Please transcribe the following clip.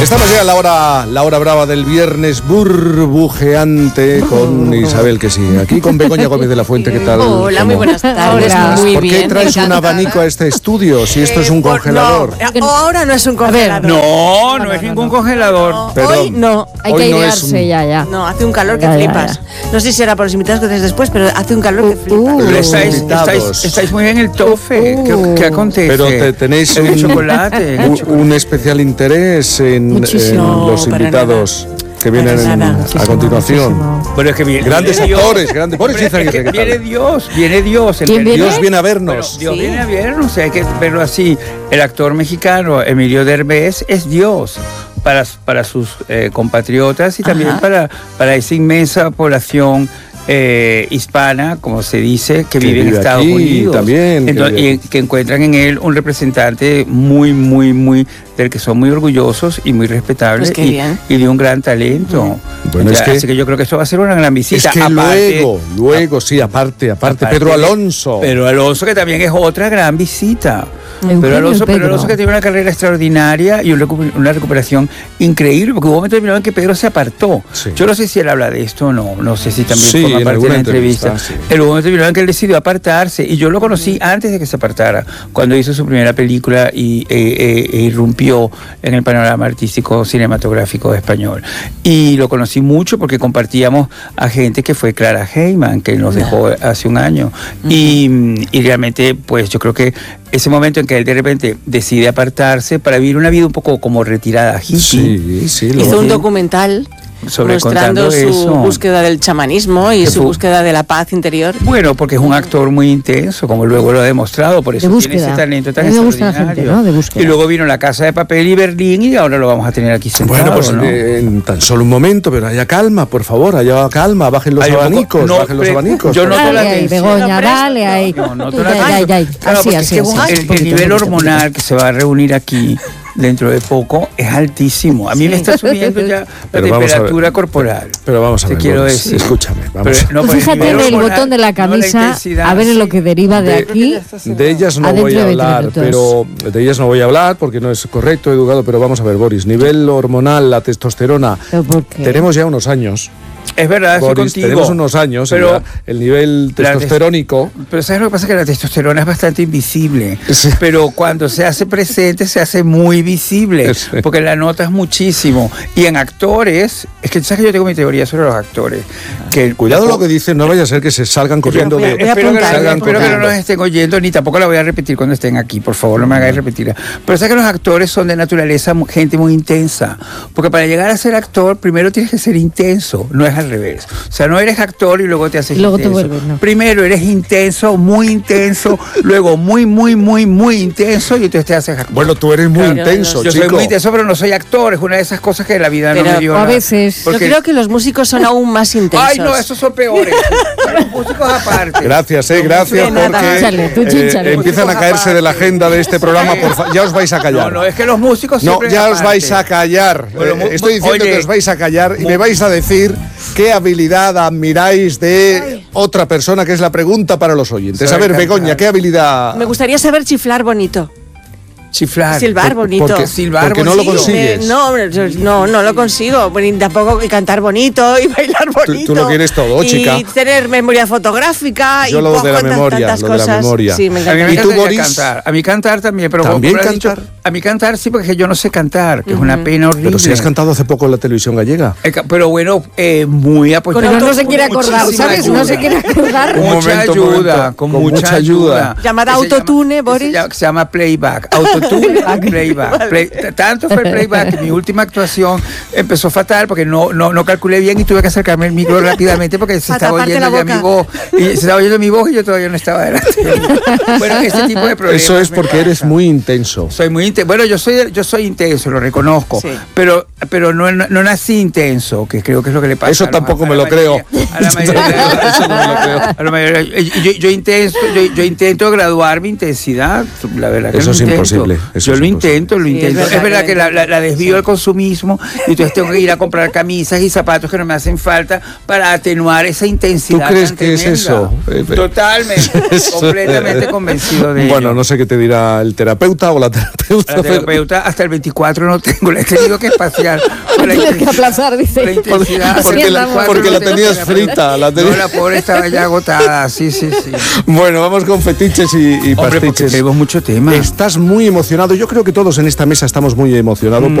Estamos ya a la hora brava del viernes burbujeante con Isabel, que sí. Aquí con Begoña Gómez de la Fuente, ¿qué tal? Hola, muy buenas tardes. Muy ¿Por qué bien, traes un abanico a este estudio si esto es un congelador? No, ahora no es un congelador. No es ningún congelador. No, Perdón. hoy no. Hay que airearse ya. No, hace un calor que Ya, flipas. No sé si será por los invitados que traes después, pero hace un calor que flipas. Los Estáis muy en el tofe. ¿Qué acontece? Pero tenéis el chocolate. un especial interés en los para invitados que vienen a continuación. Bueno, es que viene Grandes actores, grandes. Boris Izaguirre, ¿qué tal? Viene Dios. ¿Quién viene? Dios viene a vernos. Dios viene a vernos, hay que verlo así. El actor mexicano Emilio Derbez es Dios para sus compatriotas y también para esa inmensa población hispana, como se dice, que vive en Estados Unidos. También, y que encuentran en él un representante muy, muy, muy, del que son muy orgullosos y muy respetables, Pues y de un gran talento. Bueno, Así que yo creo que esto va a ser una gran visita. Es que luego, sí, aparte, Pedro Alonso. Pero Alonso, que también es otra gran visita. Pero Alonso que tiene una carrera extraordinaria y una recuperación increíble, porque hubo un momento determinado en que Pedro se apartó. Sí. Yo no sé si él habla de esto o no sé si también forma parte de la entrevista. Sí. Hubo un momento determinado en que él decidió apartarse, y yo lo conocí antes de que se apartara, cuando hizo su primera película e irrumpió en el panorama artístico cinematográfico español. Y lo conocí mucho porque compartíamos a gente que fue Clara Heyman, que nos dejó hace un año. Y realmente, pues yo creo que ese momento en que él de repente decide apartarse para vivir una vida un poco como retirada hippie. Sí, hizo un documental mostrando su búsqueda del chamanismo y su búsqueda de la paz interior. Bueno, porque es un actor muy intenso, como luego lo ha demostrado, por eso tiene ese talento tan extraordinario. Y luego vino La Casa de Papel y Berlín, y ahora lo vamos a tener aquí sentado. Bueno, pues en tan solo un momento, pero haya calma, por favor, haya calma, bajen los abanicos, Yo noto la tensión. Begoña, dale ahí. Así. El nivel hormonal que se va a reunir aquí dentro de poco es altísimo. A mí me está subiendo ya la temperatura corporal. Pero vamos a ver, quiero decir. Escúchame. Fíjate en el botón de la camisa, a ver en lo que deriva de aquí. De ellas no voy a hablar, porque no es correcto, educado, pero vamos a ver, Boris, nivel hormonal, la testosterona, tenemos ya unos años. Es verdad, Boris, estoy contigo. Tenemos unos años, pero el nivel testosterónico. Pero ¿sabes lo que pasa? Que la testosterona es bastante invisible. Sí. Pero cuando se hace presente, se hace muy visible. Sí. Porque la notas muchísimo. Y en actores, es que sabes que yo tengo mi teoría sobre los actores. Que cuidado lo que dicen, no vaya a ser que se salgan corriendo de. Espero que no nos estén oyendo, ni tampoco la voy a repetir cuando estén aquí. Por favor, no me hagáis repetirla. Pero sabes que los actores son de naturaleza gente muy intensa. Porque para llegar a ser actor, primero tienes que ser intenso. No es al revés. O sea, no eres actor y luego te haces luego intenso. Te vuelves, ¿no? Primero eres intenso, muy intenso, luego muy intenso, y entonces te haces actor. Bueno, tú eres muy intenso, Yo soy muy intenso, pero no soy actor. Es una de esas cosas que la vida no me dio. A veces. Yo creo que los músicos son aún más intensos. Ay, no, esos son peores. Los músicos aparte. Gracias, gracias, porque empiezan a caerse de la agenda de este programa. Ya os vais a callar. No, es que los músicos siempre. No, ya os vais a callar. Estoy diciendo que os vais a callar y me vais a decir qué habilidad admiráis de otra persona, que es la pregunta para los oyentes. A ver, Begoña, ¿qué habilidad? Me gustaría saber chiflar bonito. Silbar bonito. Porque no lo consigues. No lo consigo. Bueno, tampoco, y cantar bonito y bailar bonito. Tú lo quieres todo, chica. Y tener memoria fotográfica. Yo lo de la memoria, Sí, me encanta. A mí me encanta cantar. A mí cantar también, pero ¿también cantar? A mí cantar sí, porque yo no sé cantar, que es una pena horrible. Pero si has cantado hace poco en la televisión gallega. Pero bueno, muy apoyado. Pero no se quiere acordar, ¿sabes? No se quiere acordar. Con mucha ayuda. Llamada autotune, Boris. Se llama playback. Playback. Tanto fue el playback que mi última actuación empezó fatal porque no calculé bien y tuve que acercarme el micro rápidamente porque se estaba oyendo ya mi voz. Y se estaba oyendo mi voz y yo todavía no estaba delante. Bueno, ese tipo de problemas. Eso es porque eres muy intenso. Soy muy intenso. Bueno, yo soy intenso, lo reconozco. Sí. Pero no nací intenso, que creo que es lo que le pasa. Eso tampoco me lo creo. A la mayoría. Yo intento graduar mi intensidad. La verdad que eso es imposible. Vale, yo lo intento. Es verdad que la desvío al consumismo y entonces tengo que ir a comprar camisas y zapatos que no me hacen falta para atenuar esa intensidad. ¿Tú crees que es eso? Totalmente, completamente convencido de ello. Bueno, no sé qué te dirá el terapeuta o la terapeuta. La terapeuta hasta el 24 no tengo, le he tenido que espaciar. Tienes que aplazar, dice. La intensidad. Porque la tenías frita. No, la pobre estaba ya agotada, sí. Bueno, vamos con fetiches y pastiches. Tenemos mucho tema. Estás muy emocionado. Yo creo que todos en esta mesa estamos muy emocionados